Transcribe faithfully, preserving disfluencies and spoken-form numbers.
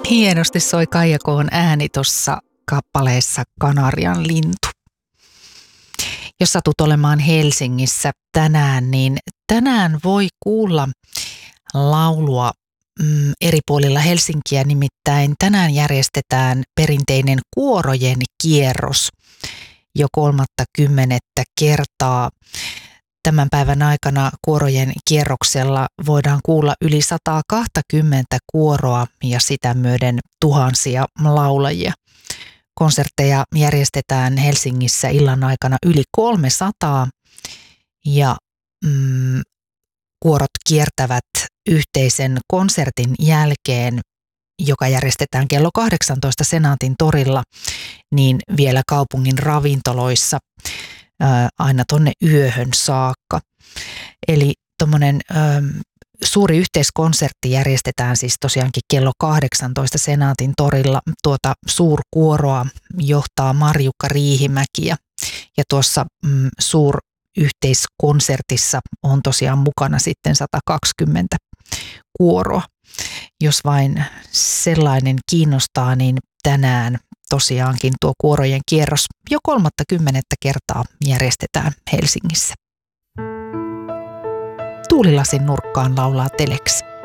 Hienosti soi Kaija K:n ääni tuossa kappaleessa Kanarian lintu. Jos satut olemaan Helsingissä tänään, niin tänään voi kuulla laulua mm, eri puolilla Helsinkiä. Nimittäin tänään järjestetään perinteinen kuorojen kierros jo kolmatta kymmenettä kertaa. Tämän päivän aikana kuorojen kierroksella voidaan kuulla yli sata kaksikymmentä kuoroa ja sitä myöden tuhansia laulajia. Konsertteja järjestetään Helsingissä illan aikana yli kolmesataa ja mm, kuorot kiertävät yhteisen konsertin jälkeen, joka järjestetään kello kahdeksantoista Senaatin torilla, niin vielä kaupungin ravintoloissa ää, aina tonne yöhön saakka. Eli tuommoinen suuri yhteiskonsertti järjestetään siis tosiaankin kello kahdeksantoista Senaatin torilla. Tuota suurkuoroa johtaa Marjukka Riihimäki ja, ja tuossa mm, suuryhteiskonsertissa on tosiaan mukana sitten sata kaksikymmentä kuoroa. Jos vain sellainen kiinnostaa, niin tänään tosiaankin tuo kuorojen kierros jo kolmatta kymmenettä kertaa järjestetään Helsingissä. Tuulilasin nurkkaan laulaa Telex.